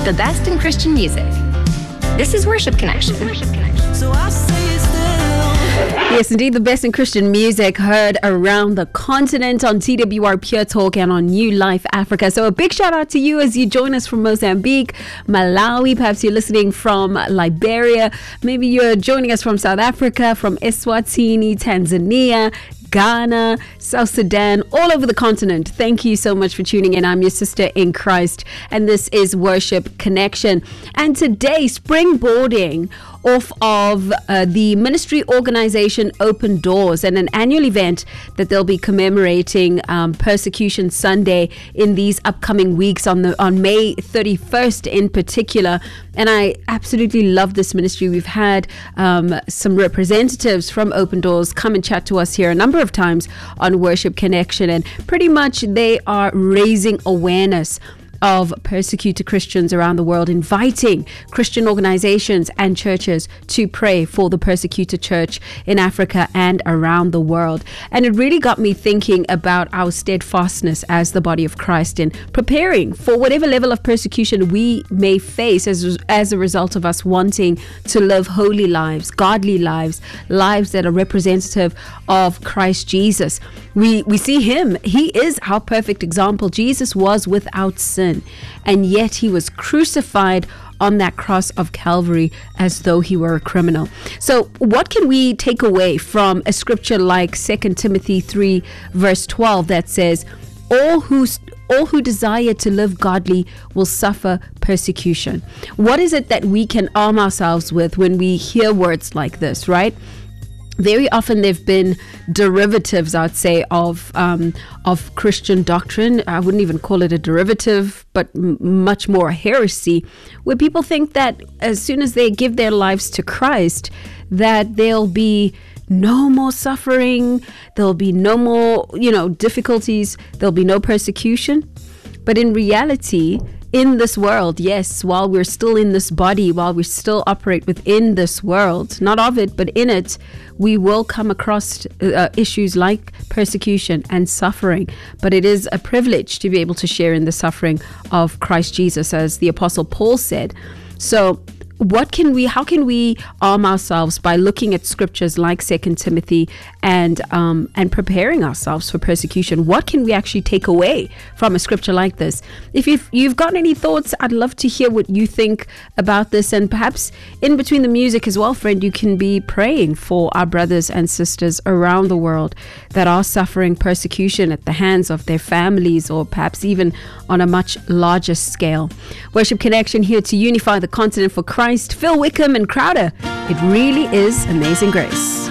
the best in Christian music. This is Worship Connection. So I say it still. Yes, indeed, the best in Christian music heard around the continent on TWR Pure Talk and on New Life Africa. So a big shout out to you as you join us from Mozambique, Malawi. Perhaps you're listening from Liberia. Maybe you're joining us from South Africa, from Eswatini, Tanzania, Ghana, South Sudan, all over the continent. Thank you so much for tuning in. I'm your sister in Christ, and this is Worship Connection. And today, springboarding off of the ministry organization Open Doors and an annual event that they'll be commemorating Persecution Sunday in these upcoming weeks on May 31st in particular. And I absolutely love this ministry. We've had some representatives from Open Doors come and chat to us here a number of times on Worship Connection, and pretty much they are raising awareness of persecuted Christians around the world, inviting Christian organizations and churches to pray for the persecuted church in Africa and around the world. And it really got me thinking about our steadfastness as the body of Christ in preparing for whatever level of persecution we may face as a result of us wanting to live holy lives, godly lives, lives that are representative of Christ Jesus. We see him. He is our perfect example. Jesus was without sin, and yet he was crucified on that cross of Calvary as though he were a criminal. So what can we take away from a scripture like 2 Timothy 3 verse 12 that says, all who desire to live godly will suffer persecution? What is it that we can arm ourselves with when we hear words like this, right? Very often they've been derivatives, I'd say, of Christian doctrine. I wouldn't even call it a derivative, but much more a heresy, where people think that as soon as they give their lives to Christ, that there'll be no more suffering, there'll be no more, difficulties, there'll be no persecution. But in reality, in this world, yes, while we're still in this body, while we still operate within this world, not of it, but in it, we will come across issues like persecution and suffering. But it is a privilege to be able to share in the suffering of Christ Jesus, as the Apostle Paul said. So how can we arm ourselves by looking at scriptures like 2 Timothy and preparing ourselves for persecution? What can we actually take away from a scripture like this? If you've got any thoughts, I'd love to hear what you think about this. And perhaps in between the music as well, friend, you can be praying for our brothers and sisters around the world that are suffering persecution at the hands of their families, or perhaps even on a much larger scale. Worship Connection here to unify the continent for Christ. Phil Wickham and Crowder. It really is Amazing Grace.